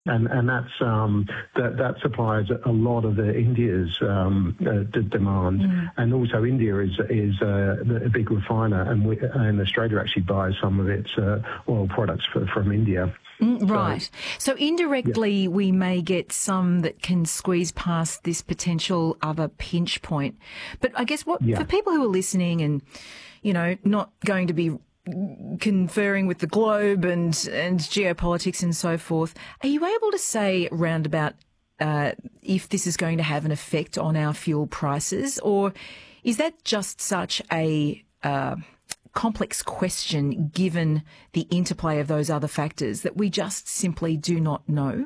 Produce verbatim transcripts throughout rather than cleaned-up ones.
And and that's um, that that supplies a lot of the India's um, uh, d- demand, mm. and also India is is uh, a big refiner, and we, and Australia actually buys some of its uh, oil products for, from India. Mm, right. So, so indirectly, yeah. we may get some that can squeeze past this potential other pinch point. But I guess what yeah. for people who are listening and, you know, not going to be conferring with the globe and, and geopolitics and so forth, are you able to say roundabout uh, if this is going to have an effect on our fuel prices, or is that just such a uh, complex question given the interplay of those other factors that we just simply do not know?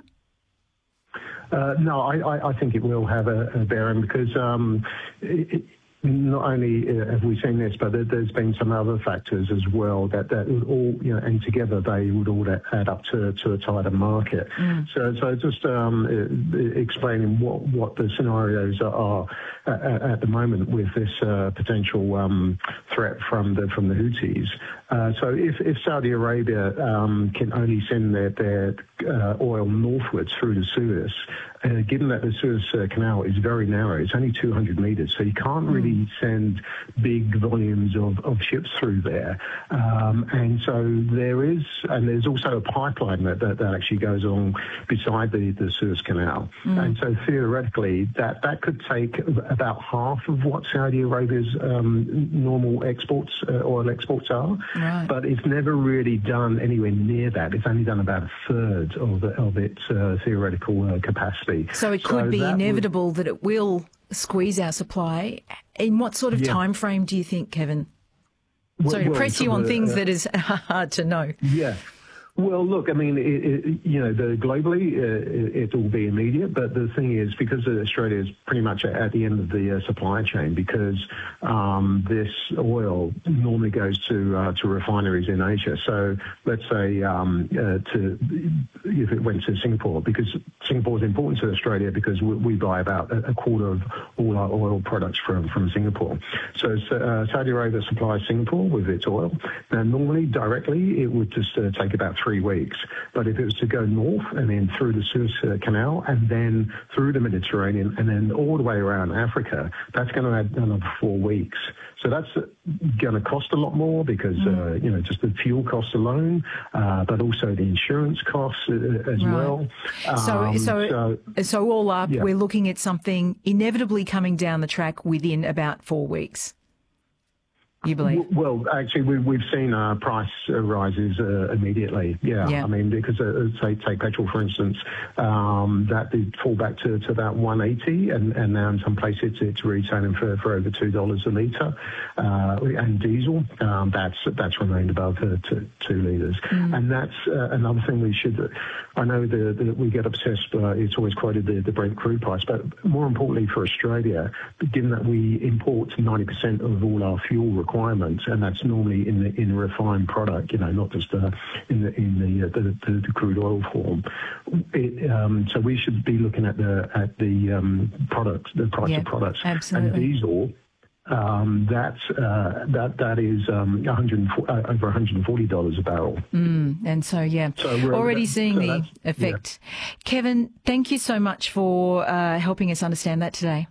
Uh, no, I, I think it will have a, a bearing because um, it, not only have we seen this, but there's been some other factors as well that, that would all, you know, and together they would all add up to, to a tighter market. Mm. So, so just um, explaining what, what the scenarios are at, at the moment with this uh, potential um, threat from the from the Houthis. Uh, so, if, if Saudi Arabia um, can only send their their uh, oil northwards through the Suez, uh, given that the Suez uh, Canal is very narrow, it's only two hundred metres, so you can't really mm. send big volumes of, of ships through there. Um, and so there is, and there's also a pipeline that, that, that actually goes along beside the, the Suez Canal. Mm. And so theoretically, that, that could take about half of what Saudi Arabia's um, normal exports, uh, oil exports are. Right. But it's never really done anywhere near that. It's only done about a third of, the, of its uh, theoretical uh, capacity. So it could so be that inevitable would, that it will squeeze our supply. In what sort of yeah. time frame do you think, Kevin? Well, Sorry to well, press you on the, things uh, that is hard to know. Yeah. Well, look, I mean, it, it, you know, the, globally, uh, it, it will be immediate, but the thing is, because Australia is pretty much at the end of the uh, supply chain, because um, this oil normally goes to uh, to refineries in Asia. So let's say um, uh, to if it went to Singapore, because Singapore is important to Australia because we, we buy about a quarter of all our oil products from, from Singapore. So uh, Saudi Arabia supplies Singapore with its oil. Now, normally, directly, it would just uh, take about three weeks. But if it was to go north and then through the Suez Canal and then through the Mediterranean and then all the way around Africa, that's going to add another four weeks. So that's going to cost a lot more because, mm. uh, you know, just the fuel costs alone, uh, but also the insurance costs uh, as right. well. So, um, so, so, so all up, yeah. we're looking at something inevitably coming down the track within about four weeks. You believe? Well, actually, we, we've seen uh, price rises uh, immediately. Yeah. yeah, I mean, because uh, say take petrol for instance, um, that did fall back to, to about one eighty, and, and now in some places it's, it's retailing for, for over two dollars a litre. Uh, and diesel, um, that's that's remained above uh, two, two litres, mm. and that's uh, another thing we should. I know that we get obsessed. Uh, it's always quoted the, the Brent crude price, but more importantly for Australia, given that we import ninety percent of all our fuel requirements. Requirements, and that's normally in the in a refined product, you know, not just uh, in the in the, uh, the, the the crude oil form. It, um, so we should be looking at the at the um, products, the price yeah, of products, absolutely. And diesel. Um, that's uh, that that is um, one hundred uh, over one hundred forty dollars a barrel. Mm, and so yeah, so already seeing so the effect. Yeah. Kevin, thank you so much for uh, helping us understand that today.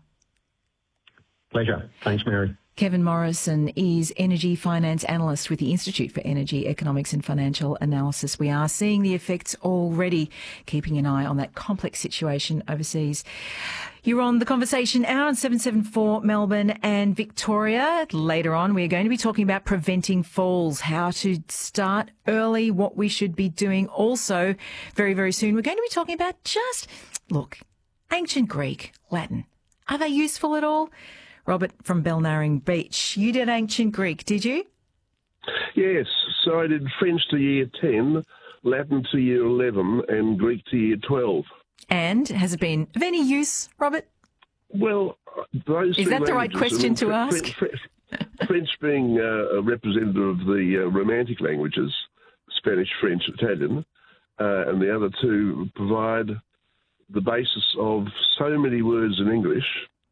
Pleasure. Thanks, Mary. Kevin Morrison is Energy Finance Analyst with the Institute for Energy Economics and Financial Analysis. We are seeing the effects already, keeping an eye on that complex situation overseas. You're on The Conversation Hour on seven seventy-four Melbourne and Victoria. Later on, we're going to be talking about preventing falls, how to start early, what we should be doing. Also, very, very soon, we're going to be talking about just, look, ancient Greek, Latin. Are they useful at all? Robert from Belnarring Beach. You did ancient Greek, did you? Yes. So I did French to year ten, Latin to year eleven, and Greek to year twelve. And has it been of any use, Robert? Well, those Is that the right question to ask? French, French being uh, a representative of the uh, Romantic languages, Spanish, French, Italian, uh, and the other two provide the basis of so many words in English.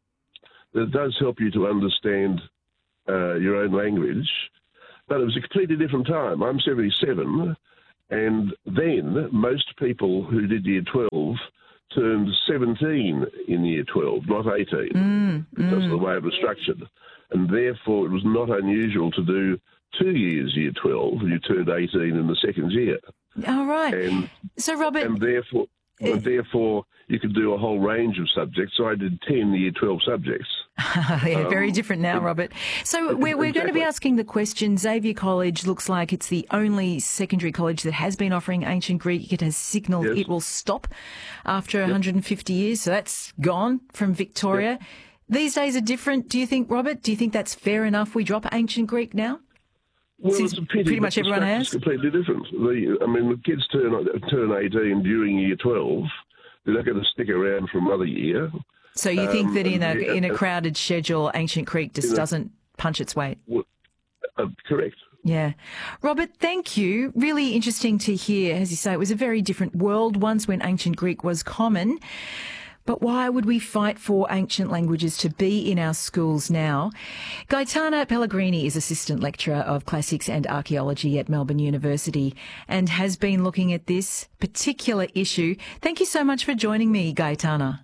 It does help you to understand uh, your own language, but it was a completely different time. I'm seventy-seven, And then most people who did year twelve turned seventeen in year twelve, not eighteen, mm, because mm. of the way it was structured. And therefore, it was not unusual to do two years year twelve, and you turned eighteen in the second year. All right. And, so, Robert... And therefore, uh, and therefore, you could do a whole range of subjects. So I did ten year twelve subjects. yeah, very um, different now, Robert. So we're, we're exactly. going to be asking the question. Xavier College looks like it's the only secondary college that has been offering ancient Greek. It has signalled yes. it will stop after yep. one hundred fifty years. So that's gone from Victoria. Yep. These days are different. Do you think, Robert? Do you think that's fair enough? We drop ancient Greek now? Well, Since it's a pity. Pretty much everyone has. It's completely different. The, I mean, the kids turn turn eighteen during year twelve. They're not going to stick around for another year. So you think um, that in a yeah, in a crowded schedule, ancient Greek just doesn't punch its weight? Well, uh, correct. Yeah. Robert, thank you. Really interesting to hear. As you say, it was a very different world once when ancient Greek was common. But why would we fight for ancient languages to be in our schools now? Gaetana Pellegrini is Assistant Lecturer of Classics and Archaeology at Melbourne University and has been looking at this particular issue. Thank you so much for joining me, Gaetana.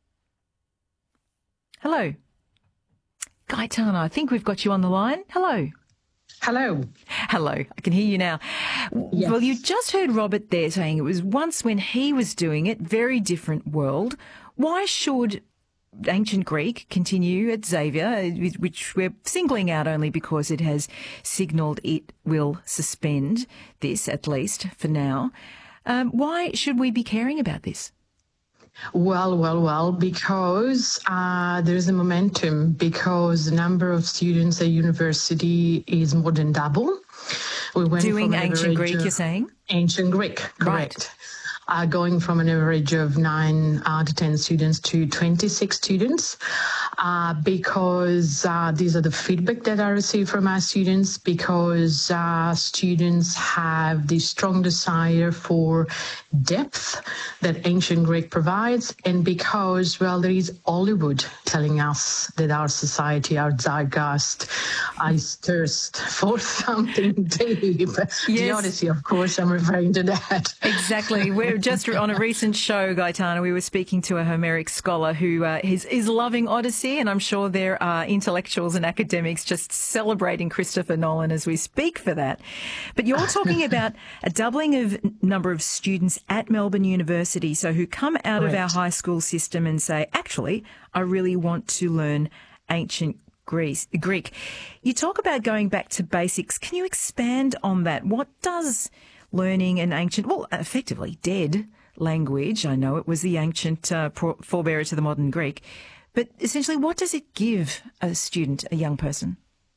Hello. Gaetana, I think we've got you on the line. Hello. Hello. Hello. I can hear you now. Yes. Well, you just heard Robert there saying it was once when he was doing it, very different world. Why should ancient Greek continue at Xavier, which we're singling out only because it has signalled it will suspend this, at least for now? Um, why should we be caring about this? Well, well, well, because uh, there's a momentum, because the number of students at university is more than double. We went Doing from ancient Greek, you're saying? Ancient Greek, correct. Right. Uh, going from an average of nine out of ten students to twenty-six students, uh, because uh, these are the feedback that I receive from our students, because uh, students have the strong desire for depth that ancient Greek provides, and because, well, there is Hollywood telling us that our society, our zeitgeist, is thirst for something deep. Yes. The Odyssey, of course, I'm referring to that. Exactly. We're just on a recent show, Gaetana, we were speaking to a Homeric scholar who uh, is, is loving Odyssey, and I'm sure there are intellectuals and academics just celebrating Christopher Nolan as we speak for that. But you're talking about a doubling of number of students at Melbourne University, so who come out Correct. Of our high school system and say, actually, I really want to learn ancient Greece, Greek. You talk about going back to basics. Can you expand on that? What does learning an ancient, well, effectively dead language, I know it was the ancient uh, forebearer to the modern Greek, but essentially what does it give a student, a young person?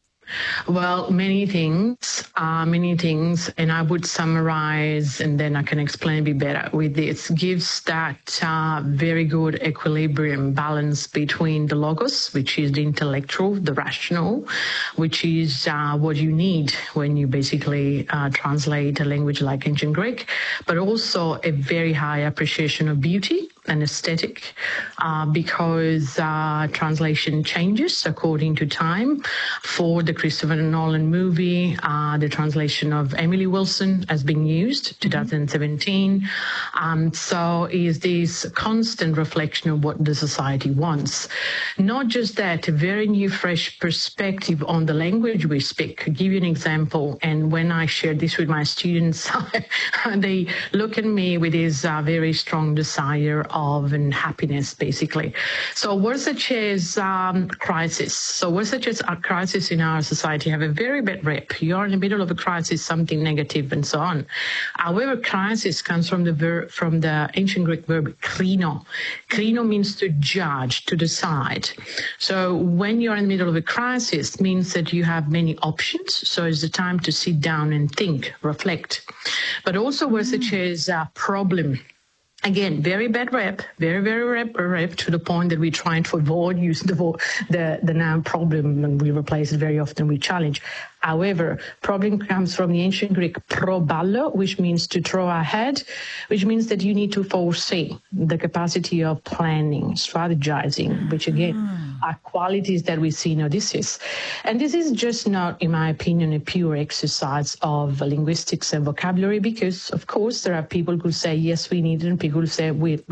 Well, many things, uh, many things, and I would summarize, and then I can explain a bit better with this. Gives that uh, very good equilibrium balance between the logos, which is the intellectual, the rational, which is uh, what you need when you basically uh, translate a language like ancient Greek, but also a very high appreciation of beauty and aesthetic, uh, because uh, translation changes according to time. For the Christopher Nolan movie, uh, the translation of Emily Wilson has been used, twenty seventeen. Um, so is this constant reflection of what the society wants. Not just that, a very new, fresh perspective on the language we speak. I'll give you an example, and when I share this with my students, they look at me with this uh, very strong desire of and happiness, basically. So words such as um, crisis. So words such as a crisis in our society have a very bad rep. You're in the middle of a crisis, something negative, and so on. However, crisis comes from the ver- from the ancient Greek verb krino. Krino means to judge, to decide. So when you're in the middle of a crisis, it means that you have many options. So it's the time to sit down and think, reflect. But also words such as uh, problem. Again, very bad rep, very, very rep, rep to the point that we're trying to avoid using the, the, the noun problem, and we replace it very often with challenge. However, problem comes from the ancient Greek proballo, which means to throw ahead, which means that you need to foresee the capacity of planning, strategizing, which again mm. are qualities that we see in Odysseus. And this is just not, in my opinion, a pure exercise of linguistics and vocabulary, because, of course, there are people who say, yes, we need it, and people who say, we,